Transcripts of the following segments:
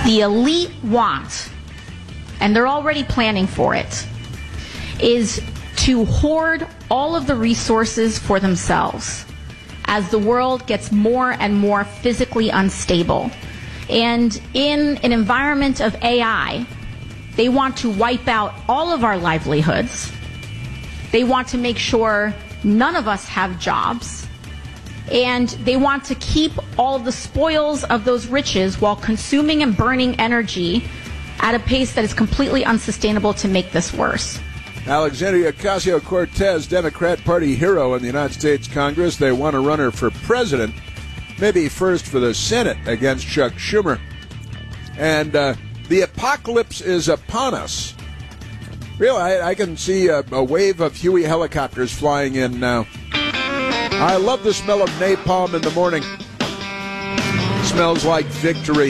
the elite want, and they're already planning for it, is to hoard all of the resources for themselves as the world gets more and more physically unstable. And in an environment of AI, they want to wipe out all of our livelihoods. They want to make sure none of us have jobs. And they want to keep all of the spoils of those riches while consuming and burning energy at a pace that is completely unsustainable to make this worse. Alexandria Ocasio-Cortez, Democrat Party hero in the United States Congress. They want to run her for president, maybe first for the Senate against Chuck Schumer. And the apocalypse is upon us. Really, I can see a wave of Huey helicopters flying in now. I love the smell of napalm in the morning. Smells like victory.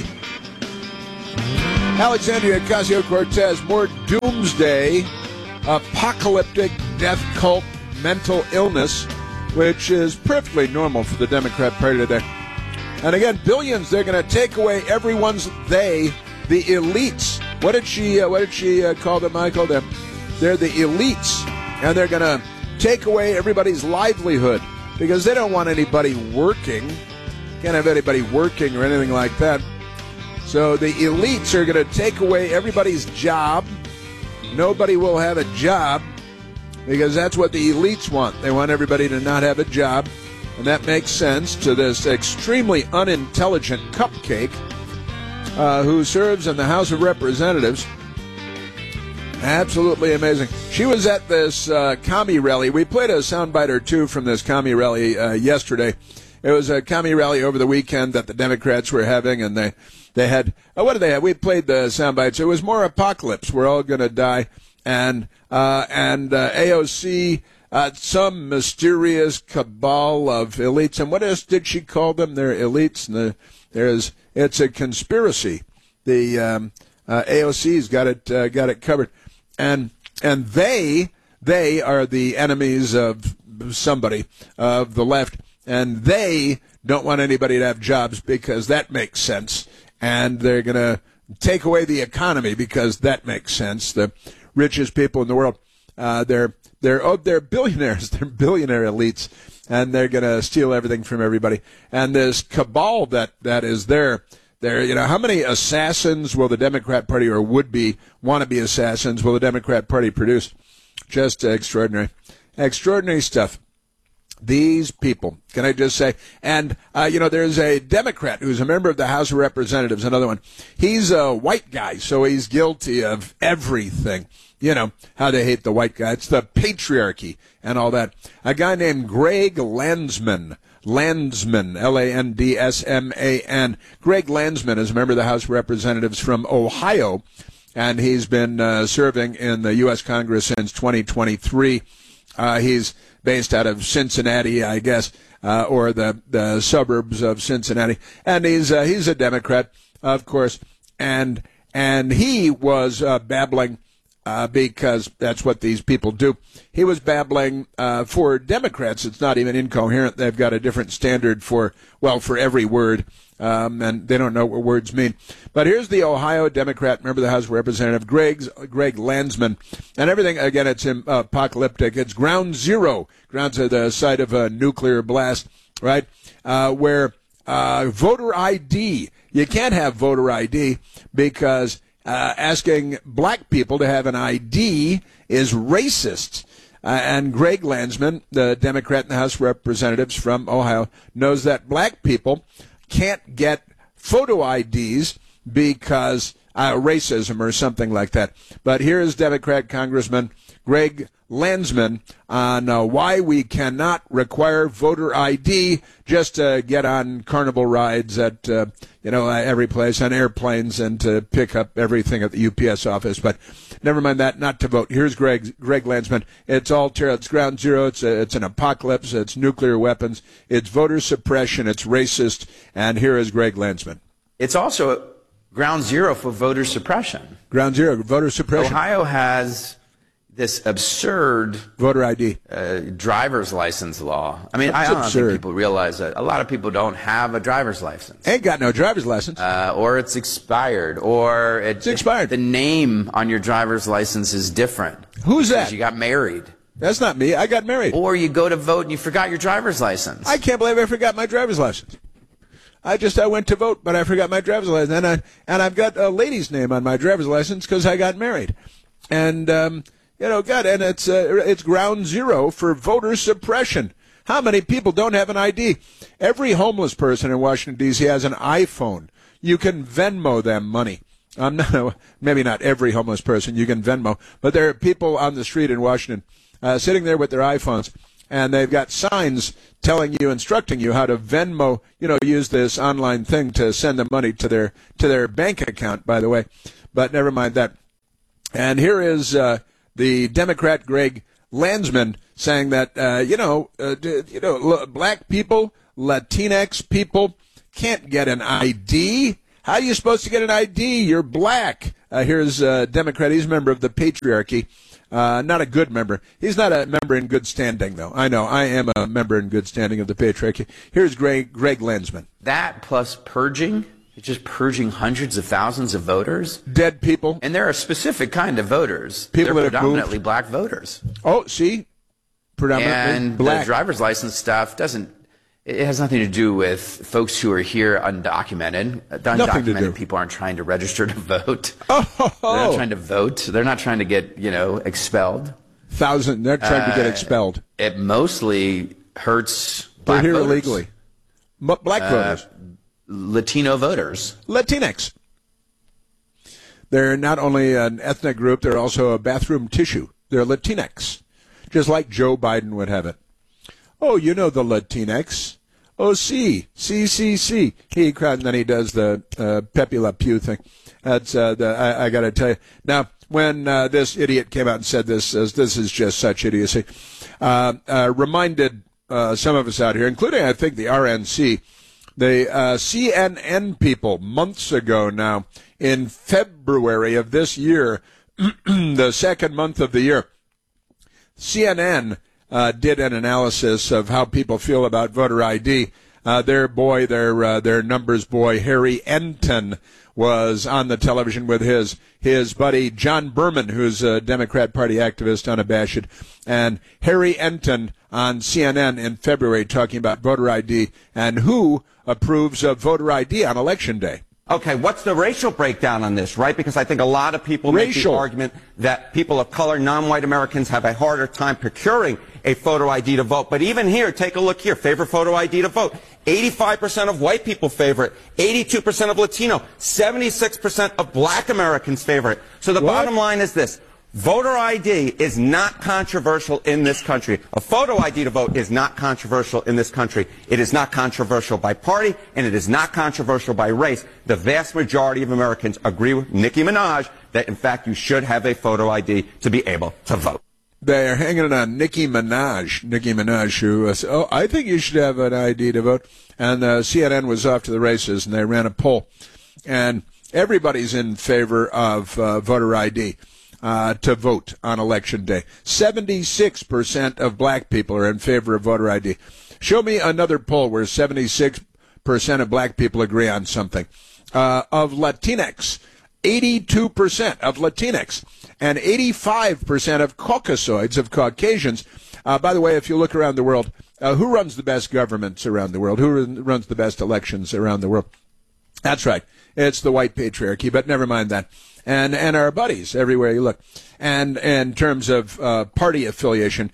Alexandria Ocasio-Cortez, more doomsday, apocalyptic death cult mental illness, which is perfectly normal for the Democrat Party today. And again, billions, they're going to take away everyone's the elites. What did she call them, Michael? They're the elites, and they're going to take away everybody's livelihood because they don't want anybody working. Can't have anybody working or anything like that. So the elites are going to take away everybody's job. Nobody will have a job because that's what the elites want. They want everybody to not have a job. And that makes sense to this extremely unintelligent cupcake who serves in the House of Representatives. Absolutely amazing. She was at this commie rally. We played a soundbite or two from this commie rally yesterday. It was a commie rally over the weekend that the Democrats were having, and they had, what did they have? We played the sound bites. It was more apocalypse. We're all going to die. And AOC, some mysterious cabal of elites. And what else did she call them? They're elites. And it's a conspiracy. The AOC's got it covered. And they are the enemies of somebody, of the left. And they don't want anybody to have jobs because that makes sense. And they're going to take away the economy because that makes sense. The richest people in the world, they're billionaires. They're billionaire elites, and they're going to steal everything from everybody. And this cabal that is there, how many assassins will the Democrat Party or would-be wannabe assassins will the Democrat Party produce? Just extraordinary stuff. These people, can I just say, and, there's a Democrat who's a member of the House of Representatives, another one. He's a white guy, so he's guilty of everything. You know, how they hate the white guy. It's the patriarchy and all that. A guy named Greg Landsman, Landsman. Greg Landsman is a member of the House of Representatives from Ohio, and he's been serving in the U.S. Congress since 2023. He's based out of Cincinnati, I guess, or the suburbs of Cincinnati, and he's a Democrat, of course, and he was babbling because that's what these people do. He was babbling for Democrats. It's not even incoherent. They've got a different standard for every word, and they don't know what words mean. But here's the Ohio Democrat, member of the House of Representatives, Greg Landsman. And everything, again, it's apocalyptic. It's ground zero, ground to the site of a nuclear blast, right, where voter ID, you can't have voter ID because asking black people to have an ID is racist. And Greg Landsman, the Democrat in the House of Representatives from Ohio, knows that black people can't get photo IDs because racism or something like that. But here is Democrat Congressman Greg Landsman on why we cannot require voter ID just to get on carnival rides at every place, on airplanes, and to pick up everything at the UPS office. But never mind that, not to vote. Here's Greg Landsman. It's all terror. It's ground zero. It's an apocalypse. It's nuclear weapons. It's voter suppression. It's racist. And here is Greg Landsman. It's also ground zero for voter suppression. Ground zero, voter suppression. Ohio has this absurd voter ID, driver's license law. I mean, I don't think people realize that a lot of people don't have a driver's license. Ain't got no driver's license, or it's expired, or it's expired. The name on your driver's license is different. Who's that? You got married. That's not me. I got married. Or you go to vote and you forgot your driver's license. I can't believe I forgot my driver's license. I went to vote, but I forgot my driver's license, and I've got a lady's name on my driver's license because I got married, and God, and it's ground zero for voter suppression. How many people don't have an ID? Every homeless person in Washington D.C. has an iPhone. You can Venmo them money. Maybe not every homeless person you can Venmo, but there are people on the street in Washington sitting there with their iPhones. And they've got signs telling you, instructing you how to Venmo, use this online thing to send the money to their bank account, by the way. But never mind that. And here is the Democrat Greg Landsman saying that, black people, Latinx people can't get an ID. How are you supposed to get an ID? You're black. Here's a Democrat. He's a member of the Patriarchy. Not a good member. He's not a member in good standing, though. I know. I am a member in good standing of the Patriarchy. Here's Greg Landsman. That plus purging, just purging hundreds of thousands of voters. Dead people. And they're a specific kind of voters. People they're that predominantly black voters. Oh, see? Predominantly and black. The driver's license stuff it has nothing to do with folks who are here undocumented. Undocumented people aren't trying to register to vote. Oh. They're not trying to vote. They're not trying to get, expelled. They're trying to get expelled. It mostly hurts black They're here voters. illegally. Black voters. Latino voters. Latinx. They're not only an ethnic group, they're also a bathroom tissue. They're Latinx. Just like Joe Biden would have it. Oh, you know the Latinx. Oh, see. He cried, and then he does the Pepe Le Pew thing. That's I got to tell you. Now, when this idiot came out and said this is just such idiocy, reminded some of us out here, including, I think, the RNC, the CNN people months ago now, in February of this year, the second month of the year, CNN did an analysis of how people feel about voter ID. Their numbers boy, Harry Enton, was on the television with his buddy John Berman, who's a Democrat Party activist, unabashed, and Harry Enton on CNN in February talking about voter ID and who approves of voter ID on Election Day. Okay, what's the racial breakdown on this, right? Because I think a lot of people make the argument that people of color, non-white Americans, have a harder time procuring a photo ID to vote. But even here, take a look here. Favorite photo ID to vote. 85% of white people favor it. 82% of Latino. 76% of black Americans favor it. So the bottom line is this. Voter ID is not controversial in this country. A photo ID to vote is not controversial in this country. It is not controversial by party, and it is not controversial by race. The vast majority of Americans agree with Nicki Minaj that, in fact, you should have a photo ID to be able to vote. They're hanging on Nicki Minaj, who I think you should have an ID to vote. And CNN was off to the races, and they ran a poll. And everybody's in favor of voter ID. To vote on Election Day. 76% of black people are in favor of voter ID. Show me another poll where 76% of black people agree on something. Of Latinx, 82% of Latinx, and 85% of Caucasoids, of Caucasians. By the way, if you look around the world, who runs the best governments around the world? Who runs the best elections around the world? That's right. It's the white patriarchy, but never mind that. And our buddies everywhere you look. And in terms of party affiliation,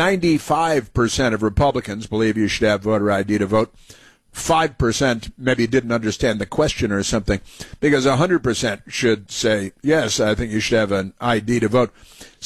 95% of Republicans believe you should have voter ID to vote. 5% maybe didn't understand the question or something, because 100% should say, yes, I think you should have an ID to vote.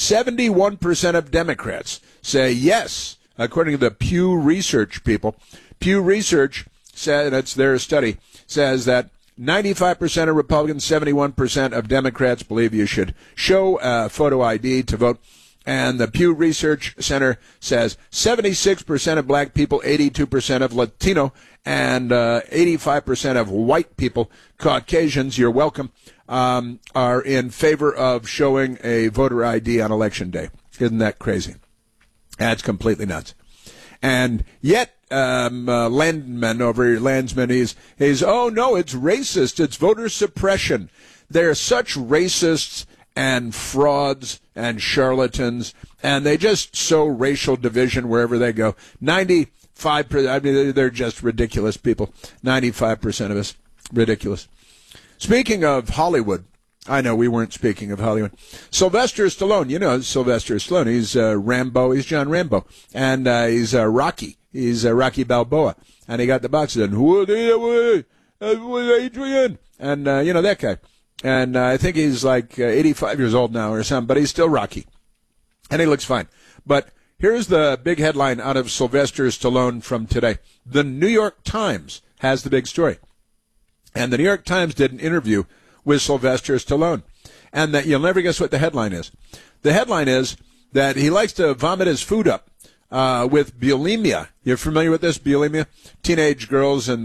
71% of Democrats say yes, according to the Pew Research people. Pew Research said, that's their study, says that 95% of Republicans, 71% of Democrats believe you should show photo ID to vote. And the Pew Research Center says 76% of black people, 82% of Latino, and 85% of white people, Caucasians, you're welcome, are in favor of showing a voter ID on Election Day. Isn't that crazy? That's completely nuts. And yet, Landsman, he's, oh no, it's racist. It's voter suppression. They're such racists and frauds and charlatans, and they just sow racial division wherever they go. 95%, I mean, they're just ridiculous people. 95% of us, ridiculous. Speaking of Hollywood, I know we weren't speaking of Hollywood. Sylvester Stallone, you know Sylvester Stallone. He's Rambo. He's John Rambo. And he's Rocky. He's Rocky Balboa. And he got the boxes in. Adrian. And, you know, that guy. And I think he's like 85 years old now or something, but he's still Rocky. And he looks fine. But here's the big headline out of Sylvester Stallone from today. The New York Times has the big story. And the New York Times did an interview with Sylvester Stallone. And that you'll never guess what the headline is. The headline is that he likes to vomit his food up with bulimia. You're familiar with this, bulimia? Teenage girls in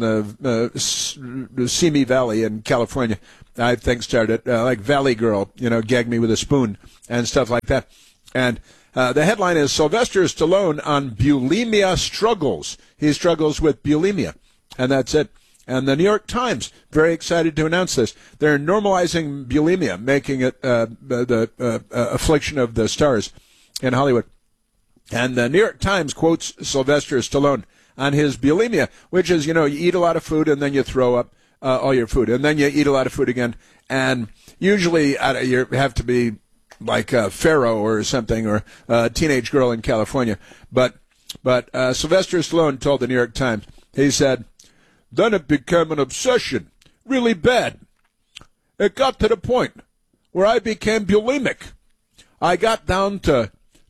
the Simi Valley in California, I think, started, like Valley Girl, you know, gag me with a spoon and stuff like that. And the headline is Sylvester Stallone on bulimia struggles. He struggles with bulimia. And that's it. And the New York Times, very excited to announce this. They're normalizing bulimia, making it the affliction of the stars in Hollywood. And the New York Times quotes Sylvester Stallone on his bulimia, which is, you know, you eat a lot of food and then you throw up all your food. And then you eat a lot of food again. And usually you have to be like Pharaoh or something, or a teenage girl in California. But Sylvester Stallone told the New York Times, he said, then it became an obsession, really bad. It got to the point where I became bulimic. I got down to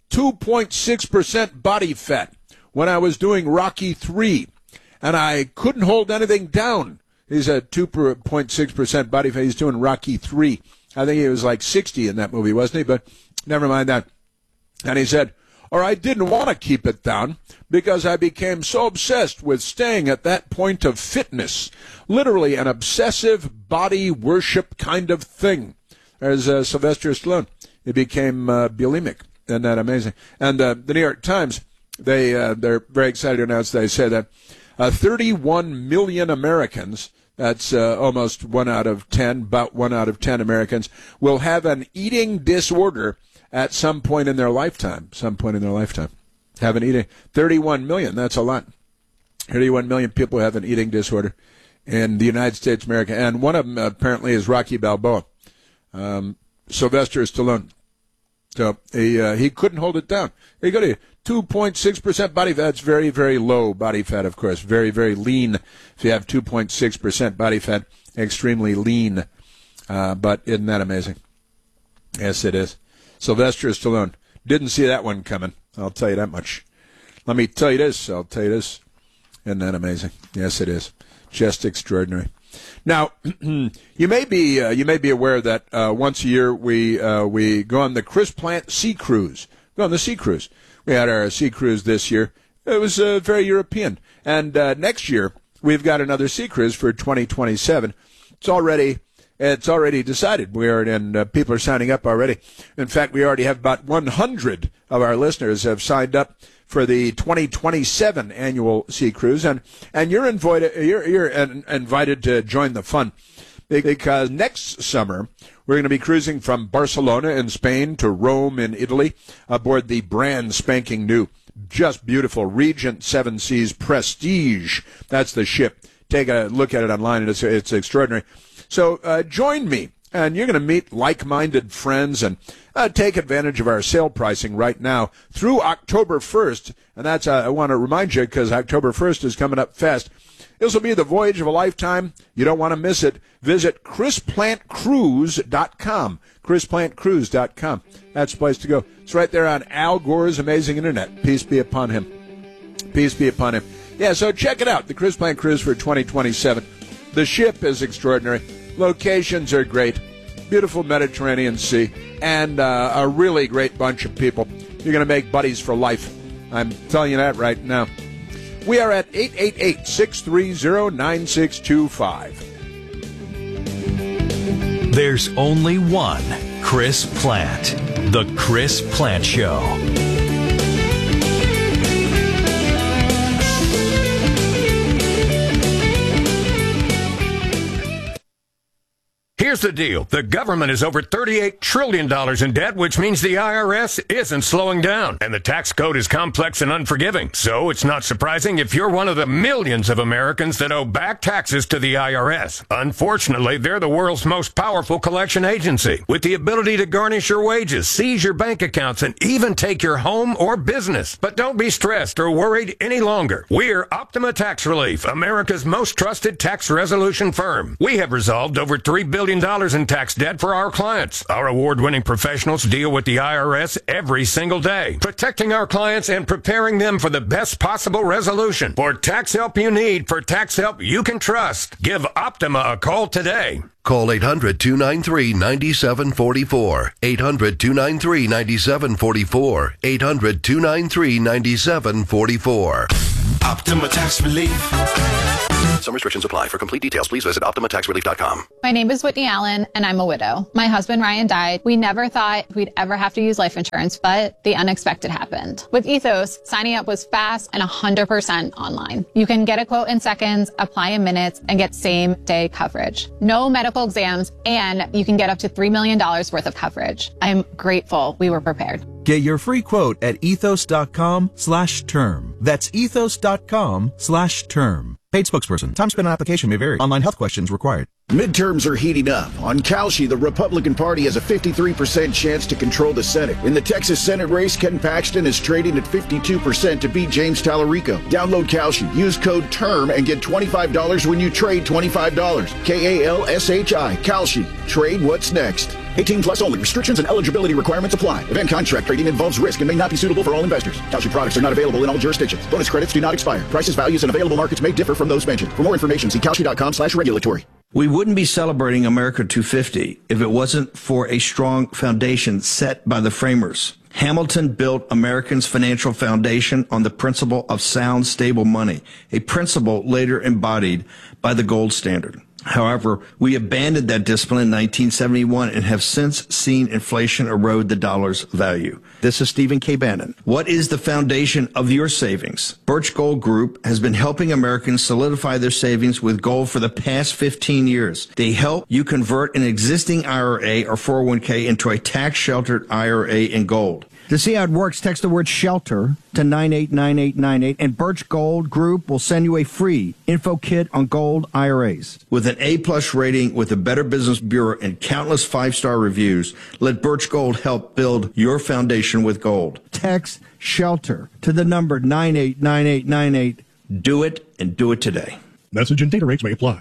2.6% body fat when I was doing Rocky III, and I couldn't hold anything down. He's at 2.6% body fat. He's doing Rocky III. I think he was like 60 in that movie, wasn't he? But never mind that. And he said, or I didn't want to keep it down because I became so obsessed with staying at that point of fitness, literally an obsessive body worship kind of thing. There's Sylvester Stallone. He became bulimic. Isn't that amazing? And the New York Times, they're very excited to announce, they say that 31 million Americans, that's almost 1 out of 10, about 1 out of 10 Americans, will have an eating disorder at some point in their lifetime. Have an eating. 31 million, that's a lot. 31 million people have an eating disorder in the United States of America. And one of them apparently is Rocky Balboa, Sylvester Stallone. So he couldn't hold it down. He got a 2.6% body fat. That's very, very low body fat, of course. Very, very lean. If you have 2.6% body fat, extremely lean. But isn't that amazing? Yes, it is. Sylvester Stallone. Didn't see that one coming. I'll tell you that much. Let me tell you this. Isn't that amazing? Yes, it is. Just extraordinary. Now, you may be aware that once a year we go on the Chris Plant Sea Cruise. Go on the Sea Cruise. We had our Sea Cruise this year. It was very European. And next year we've got another Sea Cruise for 2027. It's already decided. People are signing up already. In fact, we already have about 100 of our listeners have signed up for the 2027 annual Sea Cruise, and you're invited to join the fun, because next summer we're going to be cruising from Barcelona in Spain to Rome in Italy aboard the brand spanking new, just beautiful Regent Seven Seas Prestige. That's the ship. Take a look at it online, and it's extraordinary. So join me, and you're going to meet like-minded friends and take advantage of our sale pricing right now through October 1st. And that's, I want to remind you, because October 1st is coming up fast. This will be the voyage of a lifetime. You don't want to miss it. Visit ChrisPlantCruise.com. ChrisPlantCruise.com. That's the place to go. It's right there on Al Gore's amazing internet. Peace be upon him. Peace be upon him. Yeah, so check it out, the Chris Plant Cruise for 2027. The ship is extraordinary. Locations are great. Beautiful Mediterranean Sea. And a really great bunch of people. You're going to make buddies for life. I'm telling you that right now. We are at 888-630-9625. There's only one Chris Plant. The Chris Plante Show. Here's the deal. The government is over $38 trillion in debt, which means the IRS isn't slowing down. And the tax code is complex and unforgiving. So it's not surprising if you're one of the millions of Americans that owe back taxes to the IRS. Unfortunately, they're the world's most powerful collection agency, with the ability to garnish your wages, seize your bank accounts, and even take your home or business. But don't be stressed or worried any longer. We're Optima Tax Relief, America's most trusted tax resolution firm. We have resolved over $3 billion in tax debt for our clients. Our award-winning professionals deal with the IRS every single day, protecting our clients and preparing them for the best possible resolution. For tax help you need, for tax help you can trust, give Optima a call today. Call 800-293-9744. 800-293-9744. 800-293-9744. Optima Tax Relief. Some restrictions apply. For complete details, please visit OptimaTaxRelief.com. My name is Whitney Allen, and I'm a widow. My husband, Ryan, died. We never thought we'd ever have to use life insurance, but the unexpected happened. With Ethos, signing up was fast and 100% online. You can get a quote in seconds, apply in minutes, and get same-day coverage. No medical exams, and you can get up to $3 million worth of coverage. I'm grateful we were prepared. Get your free quote at ethos.com/term. That's ethos.com/term. Paid spokesperson. Time spent on application may vary. Online health questions required. Midterms are heating up. On Kalshi, the Republican Party has a 53% chance to control the Senate. In the Texas Senate race, Ken Paxton is trading at 52% to beat James Tallarico. Download Kalshi. Use code TERM and get $25 when you trade $25. KALSHI. Kalshi. Trade what's next. 18 plus only. Restrictions and eligibility requirements apply. Event contract trading involves risk and may not be suitable for all investors. Kalshi products are not available in all jurisdictions. Bonus credits do not expire. Prices, values, and available markets may differ from those mentioned. For more information, see Kalshi.com/regulatory. We wouldn't be celebrating America 250 if it wasn't for a strong foundation set by the framers. Hamilton built Americans' financial foundation on the principle of sound, stable money, a principle later embodied by the gold standard. However, we abandoned that discipline in 1971 and have since seen inflation erode the dollar's value. This is Stephen K. Bannon. What is the foundation of your savings? Birch Gold Group has been helping Americans solidify their savings with gold for the past 15 years. They help you convert an existing IRA or 401k into a tax-sheltered IRA in gold. To see how it works, text the word SHELTER to 989898, and Birch Gold Group will send you a free info kit on gold IRAs. With an A-plus rating with the Better Business Bureau and countless five-star reviews, let Birch Gold help build your foundation with gold. Text SHELTER to the number 989898. Do it, and do it today. Message and data rates may apply.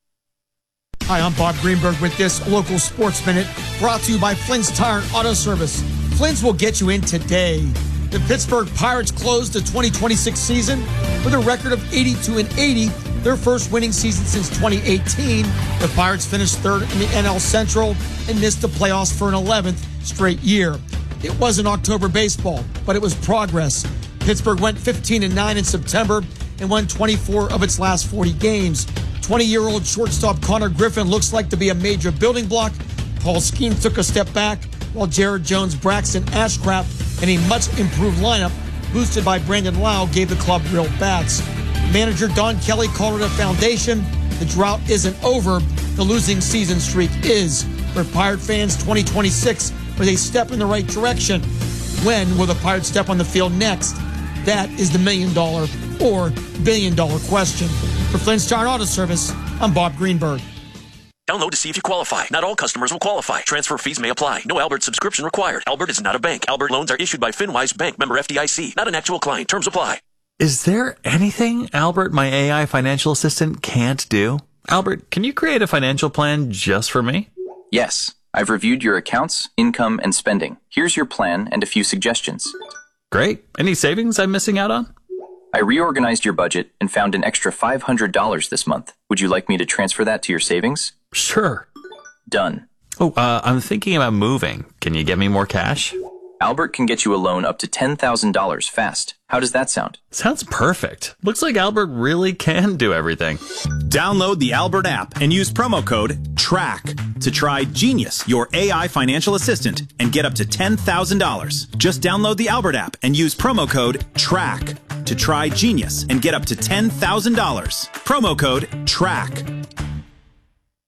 Hi, I'm Bob Greenberg with this local Sports Minute, brought to you by Flynn's Tire and Auto Service. Flynn's will get you in today. The Pittsburgh Pirates closed the 2026 season with a record of 82-80, their first winning season since 2018. The Pirates finished third in the NL Central and missed the playoffs for an 11th straight year. It wasn't October baseball, but it was progress. Pittsburgh went 15-9 in September and won 24 of its last 40 games. 20-year-old shortstop Connor Griffin looks like to be a major building block. Paul Skeens took a step back, while Jared Jones, Braxton Ashcraft, and a much-improved lineup, boosted by Brandon Lau, gave the club real bats. Manager Don Kelly called it a foundation. The drought isn't over. The losing season streak is. For Pirate fans, 2026 was a step in the right direction. When will the Pirates step on the field next? That is the million-dollar or billion-dollar question. For Flynn's Tire and Auto Service, I'm Bob Greenberg. Download to see if you qualify. Not all customers will qualify. Transfer fees may apply. No Albert subscription required. Albert is not a bank. Albert loans are issued by FinWise Bank, member FDIC. Not an actual client. Terms apply. Is there anything Albert, my AI financial assistant, can't do? Albert, can you create a financial plan just for me? Yes. I've reviewed your accounts, income, and spending. Here's your plan and a few suggestions. Great. Any savings I'm missing out on? I reorganized your budget and found an extra $500 this month. Would you like me to transfer that to your savings? Sure. Done. Oh, I'm thinking about moving. Can you get me more cash? Albert can get you a loan up to $10,000 fast. How does that sound? Sounds perfect. Looks like Albert really can do everything. Download the Albert app and use promo code TRACK. to try Genius, your AI financial assistant, and get up to $10,000. Just download the Albert app and use promo code TRACK to try Genius and get up to $10,000. Promo code TRACK.